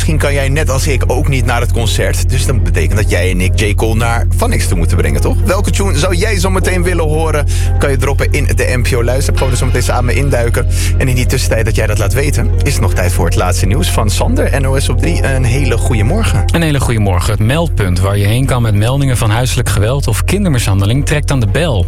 Misschien kan jij net als ik ook niet naar het concert. Dus dat betekent dat jij en ik J. Cole naar Phonics toe moeten brengen, toch? Welke tune zou jij zo meteen willen horen? Kan je droppen in de NPO Luister. Gewoon er zo meteen samen induiken. En in die tussentijd dat jij dat laat weten, is het nog tijd voor het laatste nieuws van Sander, NOS op 3. Een hele goede morgen. Een hele goede morgen. Het meldpunt waar je heen kan met meldingen van huiselijk geweld of kindermishandeling trekt aan de bel.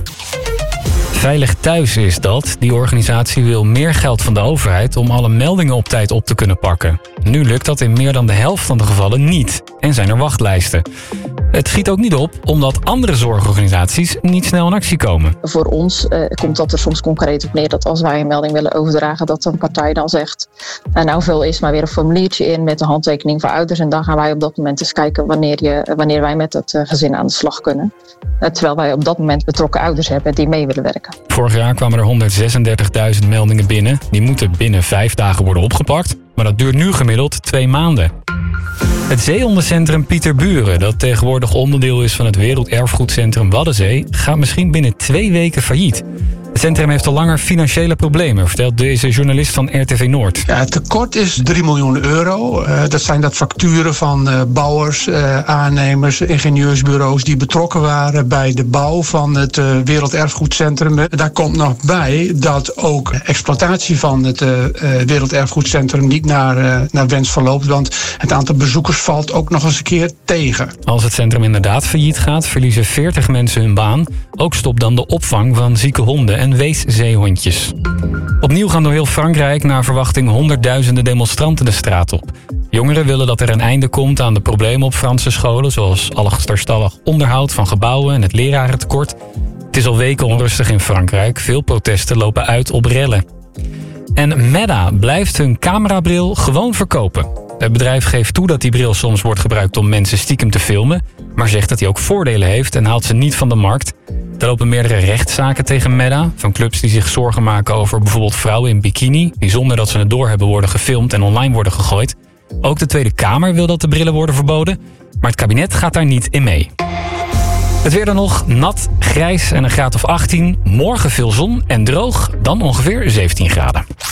Veilig Thuis is dat. Die organisatie wil meer geld van de overheid om alle meldingen op tijd op te kunnen pakken. Nu lukt dat in meer dan de helft van de gevallen niet. En zijn er wachtlijsten. Het schiet ook niet op omdat andere zorgorganisaties niet snel in actie komen. Voor ons komt dat er soms concreet op neer dat als wij een melding willen overdragen, dat een partij dan zegt, nou vul eens maar weer een formuliertje in met de handtekening van ouders. En dan gaan wij op dat moment eens kijken wanneer wij met het gezin aan de slag kunnen. Terwijl wij op dat moment betrokken ouders hebben die mee willen werken. Vorig jaar kwamen er 136.000 meldingen binnen. Die moeten binnen 5 dagen worden opgepakt. Maar dat duurt nu gemiddeld 2 maanden. Het zeehondencentrum Pieterburen, dat tegenwoordig onderdeel is van het Werelderfgoedcentrum Waddenzee, gaat misschien binnen 2 weken failliet. Het centrum heeft al langer financiële problemen, vertelt deze journalist van RTV Noord. Ja, het tekort is 3 miljoen euro. Dat zijn facturen van bouwers, aannemers, ingenieursbureaus die betrokken waren bij de bouw van het Werelderfgoedcentrum. Daar komt nog bij dat ook exploitatie van het Werelderfgoedcentrum niet naar wens verloopt, want het aantal bezoekers valt ook nog eens een keer tegen. Als het centrum inderdaad failliet gaat, verliezen 40 mensen hun baan. Ook stopt dan de opvang van zieke honden en weeszeehondjes. Opnieuw gaan door heel Frankrijk naar verwachting honderdduizenden demonstranten de straat op. Jongeren willen dat er een einde komt aan de problemen op Franse scholen, zoals achterstallig onderhoud van gebouwen en het lerarentekort. Het is al weken onrustig in Frankrijk. Veel protesten lopen uit op rellen. En Meta blijft hun camerabril gewoon verkopen. Het bedrijf geeft toe dat die bril soms wordt gebruikt om mensen stiekem te filmen, maar zegt dat hij ook voordelen heeft en haalt ze niet van de markt. Er lopen meerdere rechtszaken tegen Meta, van clubs die zich zorgen maken over bijvoorbeeld vrouwen in bikini, die zonder dat ze het doorhebben worden gefilmd en online worden gegooid. Ook de Tweede Kamer wil dat de brillen worden verboden, maar het kabinet gaat daar niet in mee. Het weer dan nog, nat, grijs en een graad of 18. Morgen veel zon en droog, dan ongeveer 17 graden.